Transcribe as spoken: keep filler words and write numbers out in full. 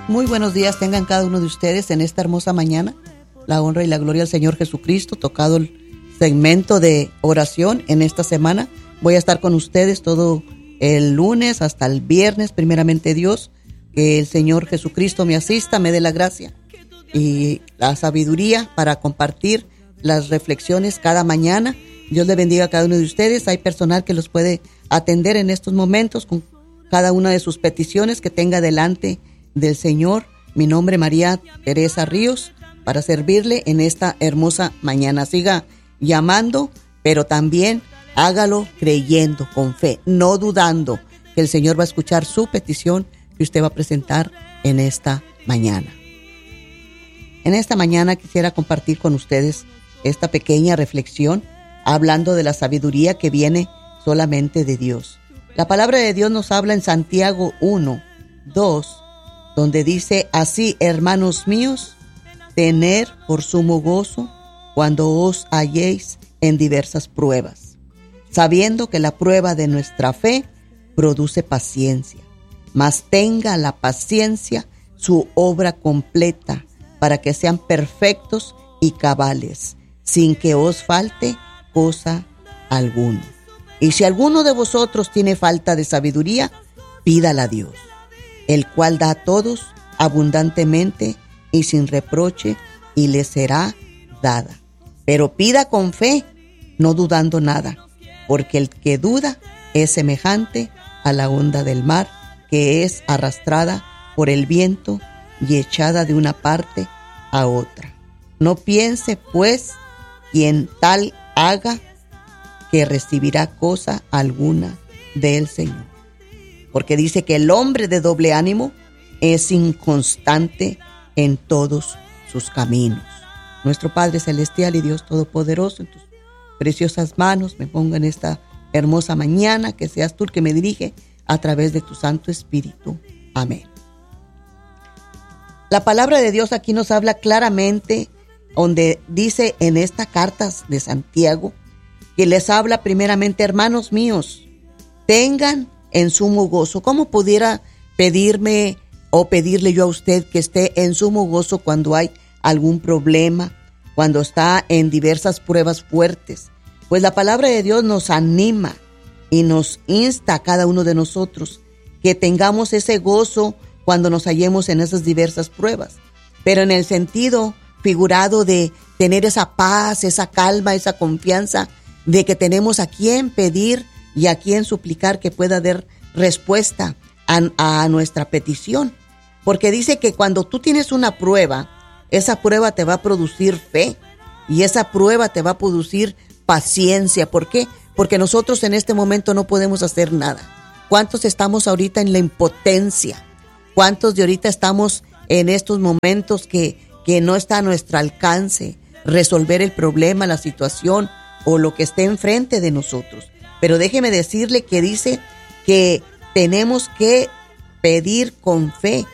Muy buenos días tengan cada uno de ustedes en esta hermosa mañana. La honra y la gloria al Señor Jesucristo. Tocado el segmento de oración en esta semana. Voy a estar con ustedes todo el lunes hasta el viernes, primeramente Dios. Que el Señor Jesucristo me asista, me dé la gracia y la sabiduría para compartir las reflexiones cada mañana. Dios le bendiga a cada uno de ustedes. Hay personal que los puede atender en estos momentos con cada una de sus peticiones que tenga delante del Señor. Mi nombre es María Teresa Ríos, para servirle en esta hermosa mañana. Siga llamando, pero también hágalo creyendo, con fe, no dudando que el Señor va a escuchar su petición que usted va a presentar en esta mañana. En esta mañana quisiera compartir con ustedes esta pequeña reflexión hablando de la sabiduría que viene solamente de Dios. La palabra de Dios nos habla en Santiago uno, dos, donde dice: así, hermanos míos, tened por sumo gozo cuando os halléis en diversas pruebas, sabiendo que la prueba de nuestra fe produce paciencia. Mas tenga la paciencia su obra completa, para que sean perfectos y cabales, sin que os falte cosa alguna. Y si alguno de vosotros tiene falta de sabiduría, pídala a Dios, el cual da a todos abundantemente y sin reproche, y le será dada. Pero pida con fe, no dudando nada, porque el que duda es semejante a la onda del mar, que es arrastrada por el viento y echada de una parte a otra. No piense, pues, quien tal haga, que recibirá cosa alguna del Señor. Porque dice que el hombre de doble ánimo es inconstante en todos sus caminos. Nuestro Padre Celestial y Dios Todopoderoso, en tus preciosas manos me pongo en esta hermosa mañana, que seas tú el que me dirige a través de tu Santo Espíritu. Amén. La palabra de Dios aquí nos habla claramente, donde dice en esta carta de Santiago, que les habla primeramente: hermanos míos, tengan en sumo gozo. ¿Cómo pudiera pedirme o pedirle yo a usted que esté en sumo gozo cuando hay algún problema, cuando está en diversas pruebas fuertes? Pues la palabra de Dios nos anima y nos insta a cada uno de nosotros que tengamos ese gozo cuando nos hallemos en esas diversas pruebas, pero en el sentido figurado de tener esa paz, esa calma, esa confianza de que tenemos a quien pedir y a quien suplicar que pueda dar respuesta a, a nuestra petición. Porque dice que cuando tú tienes una prueba, esa prueba te va a producir fe y esa prueba te va a producir paciencia. ¿Por qué? Porque nosotros en este momento no podemos hacer nada. ¿Cuántos estamos ahorita en la impotencia? ¿Cuántos de ahorita estamos en estos momentos que, que no está a nuestro alcance resolver el problema, la situación o lo que esté enfrente de nosotros? Pero déjeme decirle que dice que tenemos que pedir con fe